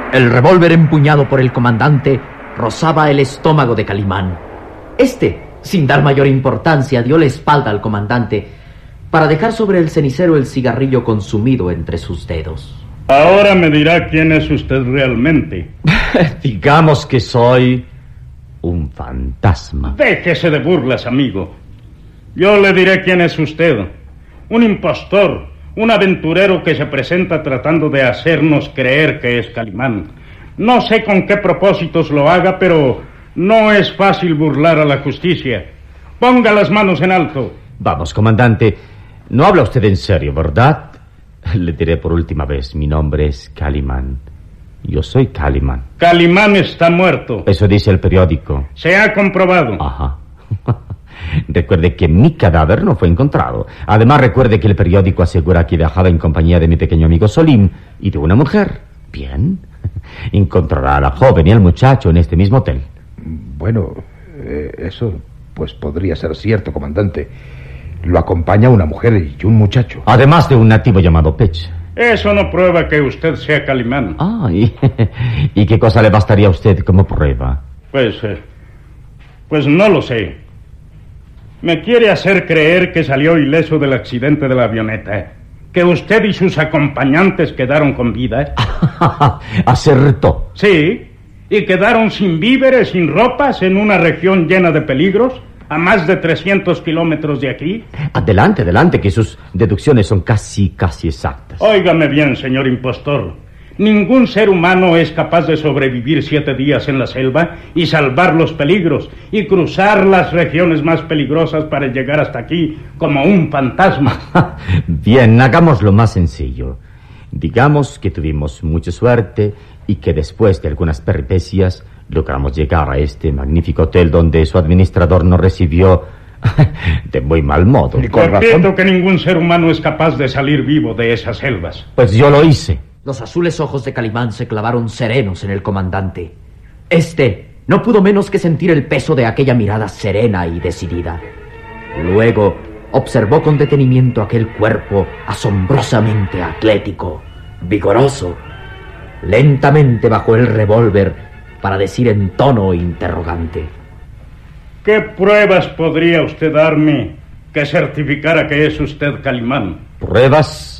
El revólver empuñado por el comandante rozaba el estómago de Calimán. Sin dar mayor importancia, dio la espalda al comandante para dejar sobre el cenicero el cigarrillo consumido entre sus dedos. Ahora me dirá quién es usted realmente. Digamos que soy un fantasma. Déjese de burlas, amigo. Yo le diré quién es usted. Un impostor, un aventurero que se presenta tratando de hacernos creer que es Calimán. No sé con qué propósitos lo haga, pero no es fácil burlar a la justicia. Ponga las manos en alto. Vamos, comandante, no habla usted en serio, ¿verdad? Le diré por última vez, mi nombre es Calimán. Yo soy Calimán. Calimán está muerto. Eso dice el periódico. Se ha comprobado. Ajá. Recuerde que mi cadáver no fue encontrado. Además, recuerde que el periódico asegura que viajaba en compañía de mi pequeño amigo Solim y de una mujer. Bien. Encontrará a la joven y al muchacho en este mismo hotel. Bueno, eso pues podría ser cierto, comandante. Lo acompaña una mujer y un muchacho. Además de un nativo llamado Pech. Eso no prueba que usted sea Calimán. Ah, ¿y qué cosa le bastaría a usted como prueba? Pues no lo sé. Me quiere hacer creer que salió ileso del accidente de la avioneta, que usted y sus acompañantes quedaron con vida. Acertó. Sí, y quedaron sin víveres, sin ropas, en una región llena de peligros, a más de 300 kilómetros de aquí. Adelante, que sus deducciones son casi exactas. Óigame bien, señor impostor. Ningún ser humano es capaz de sobrevivir 7 días en la selva y salvar los peligros y cruzar las regiones más peligrosas para llegar hasta aquí como un fantasma. Bien, hagámoslo más sencillo. Digamos que tuvimos mucha suerte y que después de algunas peripecias logramos llegar a este magnífico hotel donde su administrador nos recibió de muy mal modo. Repito que ningún ser humano es capaz de salir vivo de esas selvas. Pues yo lo hice. Los azules ojos de Calimán se clavaron serenos en el comandante. No pudo menos que sentir el peso de aquella mirada serena y decidida. Luego observó con detenimiento aquel cuerpo asombrosamente atlético, vigoroso. Lentamente bajó el revólver para decir en tono interrogante: ¿Qué pruebas podría usted darme que certificara que es usted Calimán? ¿Pruebas?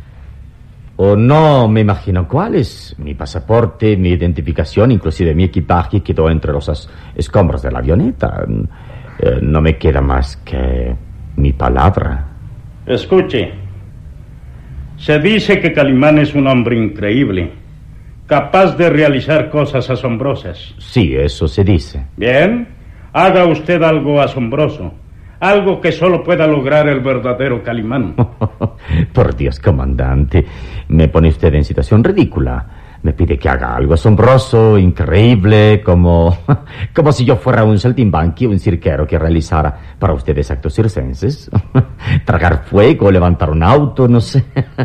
O no me imagino cuáles. Mi pasaporte, mi identificación, inclusive mi equipaje quedó entre los escombros de la avioneta. No me queda más que mi palabra. Escuche. Se dice que Calimán es un hombre increíble, capaz de realizar cosas asombrosas. Sí, eso se dice. Bien, haga usted algo asombroso. Algo que solo pueda lograr el verdadero Calimán. Por Dios, comandante, me pone usted en situación ridícula. Me pide que haga algo asombroso, increíble, como si yo fuera un saltimbanqui, un cirquero que realizara para ustedes actos circenses. Tragar fuego, levantar un auto, no sé.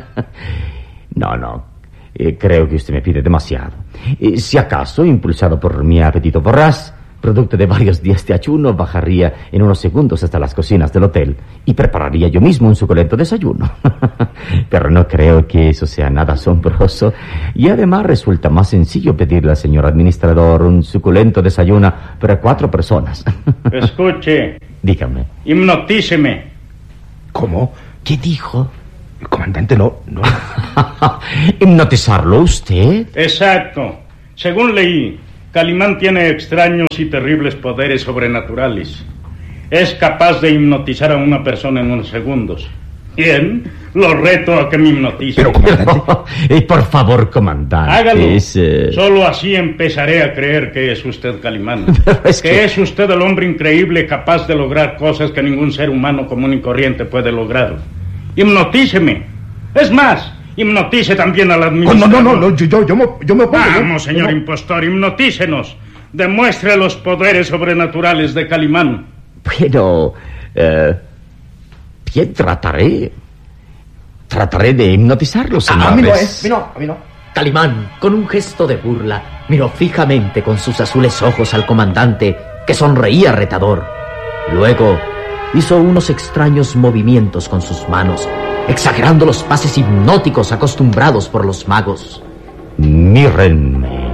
No. Creo que usted me pide demasiado. Si acaso, impulsado por mi apetito voraz, producto de varios días de ayuno, bajaría en unos segundos hasta las cocinas del hotel y prepararía yo mismo un suculento desayuno. Pero no creo que eso sea nada asombroso. Y además resulta más sencillo pedirle al señor administrador un suculento desayuno para 4 personas. Escuche. Dígame. Hipnotíceme. ¿Cómo? ¿Qué dijo? Comandante, no. ¿Hipnotizarlo usted? Exacto. Según leí, Calimán tiene extraños y terribles poderes sobrenaturales. Es capaz de hipnotizar a una persona en unos segundos. Bien, lo reto a que me hipnotice. Pero, comandante... por favor, comandante. Hágalo. Solo así empezaré a creer que es usted Calimán. Es usted el hombre increíble capaz de lograr cosas que ningún ser humano común y corriente puede lograr. Hipnotíceme. Es más, hipnotice también al administrador. No, yo me opongo. Vamos, señor impostor, hipnotícenos. Demuestre los poderes sobrenaturales de Calimán. Pero, bien, trataré de hipnotizarlo, señores. A mí no. Calimán, con un gesto de burla, miró fijamente con sus azules ojos al comandante, que sonreía retador. Luego hizo unos extraños movimientos con sus manos, exagerando los pases hipnóticos acostumbrados por los magos. Mírenme.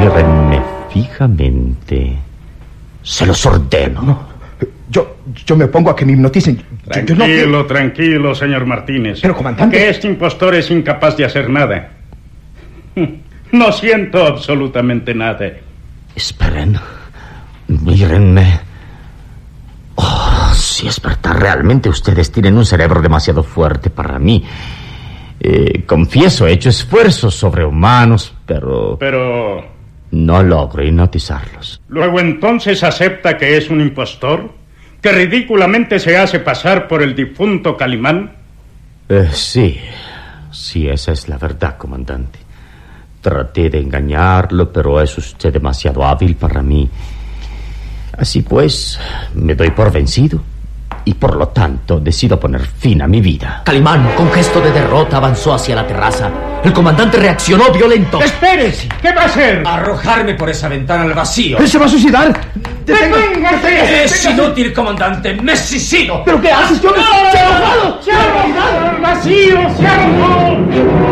Mírenme fijamente. Se los ordeno. No. Yo me opongo a que me hipnoticen. Tranquilo, tranquilo, señor Martínez. Pero, comandante... Que este impostor es incapaz de hacer nada. No siento absolutamente nada. Esperen. Mírenme. Oh, si es verdad, realmente ustedes tienen un cerebro demasiado fuerte para mí. Confieso, he hecho esfuerzos sobrehumanos, pero... no logro hipnotizarlos. Luego entonces acepta que es un impostor, que ridículamente se hace pasar por el difunto Calimán. Sí, esa es la verdad, comandante. Traté de engañarlo, pero es usted demasiado hábil para mí. Así pues, me doy por vencido y por lo tanto decido poner fin a mi vida. Calimán, con gesto de derrota, avanzó hacia la terraza. El comandante reaccionó violento. ¡Espérese! ¿Qué va a hacer? Arrojarme por esa ventana al vacío. ¿Él se va a suicidar? Es inútil, comandante. ¡Me suicido! ¿Pero qué haces? ¡Se ha arrojado! ¡Se ha arrojado al vacío! ¡Se arrojó!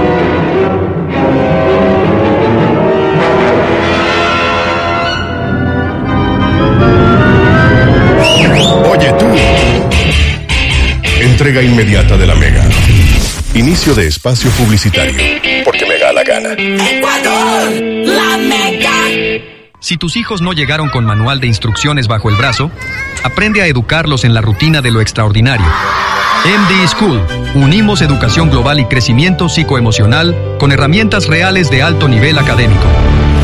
Oye tú. Entrega inmediata de la Mega. Inicio de espacio publicitario. Porque me da la gana. ¡Ecuador! ¡La Mega! Si tus hijos no llegaron con manual de instrucciones bajo el brazo, aprende a educarlos en la rutina de lo extraordinario. MD School. Unimos educación global y crecimiento psicoemocional con herramientas reales de alto nivel académico.